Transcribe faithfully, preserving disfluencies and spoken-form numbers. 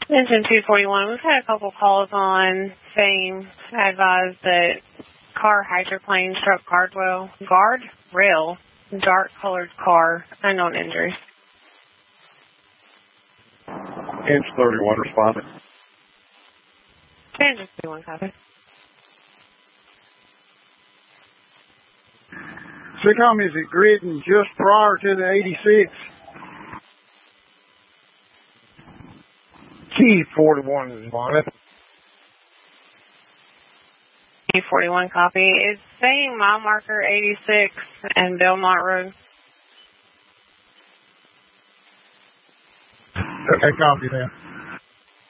Engine two forty-one, we've had a couple calls on same. I advised that car hydroplane struck guardrail, guard rail, dark colored car, unknown injuries. Engine thirty-one responding. Engine thirty-one, copy. SICOM, is it gridding just prior to the eighty-six? T forty-one is on it. T forty-one, copy. It's saying mile marker eighty-six and Belmont Road. Okay, copy that.